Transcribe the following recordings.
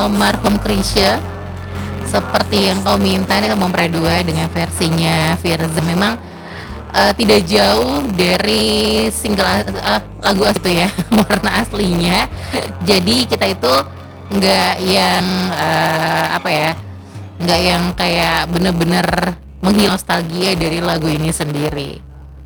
almarhum Chrisye, seperti yang kau minta nih Mempre 2 dengan versinya Firza. Memang tidak jauh dari single lagu itu ya warna aslinya. Jadi kita itu nggak yang apa ya, nggak yang kayak bener-bener menghilang nostalgia dari lagu ini sendiri.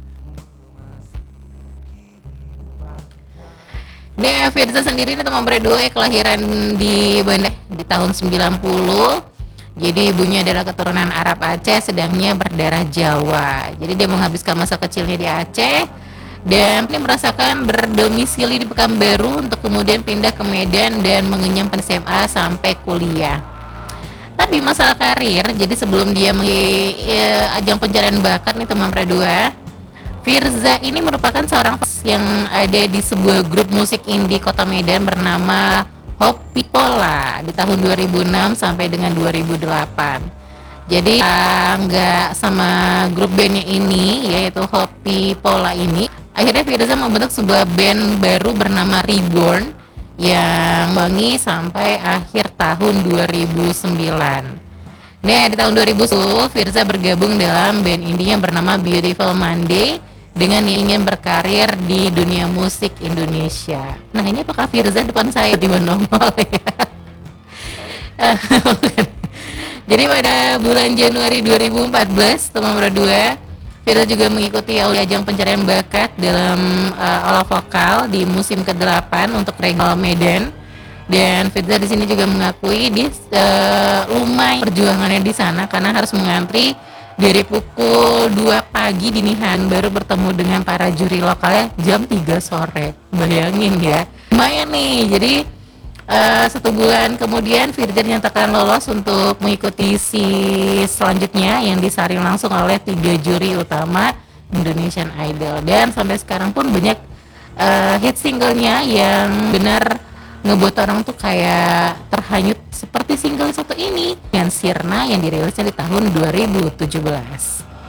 Firza sendiri itu Mempre 2 kelahiran di Bandar di tahun 90. Jadi ibunya adalah keturunan Arab Aceh, sedangnya berdarah Jawa. Jadi dia menghabiskan masa kecilnya di Aceh dan dia merasakan berdomisili di Pekanbaru untuk kemudian pindah ke Medan dan mengenyam SMA sampai kuliah. Tapi masalah karir, jadi sebelum dia ajang pencarian bakat nih Mempre 2, Firza ini merupakan seorang yang ada di sebuah grup musik indie kota Medan bernama Hopi Pola di tahun 2006 sampai dengan 2008. Jadi nggak sama grup bandnya ini, yaitu Hopi Pola ini. Akhirnya Firza membentuk sebuah band baru bernama Reborn yang bangi sampai akhir tahun 2009. Nah, di tahun 2010 Firza bergabung dalam band indie yang bernama Beautiful Monday dengan ingin berkarir di dunia musik Indonesia. Nah, ini apakah Firza depan saya di nongol ya? Jadi pada bulan Januari 2014, Mempre 2, Firza juga mengikuti ajang pencarian bakat dalam olah vokal di musim ke-8 untuk Regional Medan. Dan Firza di sini juga mengakui lumayan perjuangannya di sana karena harus mengantri dari pukul 2 pagi dini hari baru bertemu dengan para juri lokalnya jam 3 sore. Bayangin ya, lumayan nih. Jadi 1 bulan kemudian Firza dinyatakan lolos untuk mengikuti selanjutnya yang disaring langsung oleh 3 juri utama Indonesian Idol. Dan sampai sekarang pun banyak hit singlenya yang benar ngebuat orang tuh kayak terhanyut seperti single satu ini dengan Sirna yang dirilisnya di tahun 2017.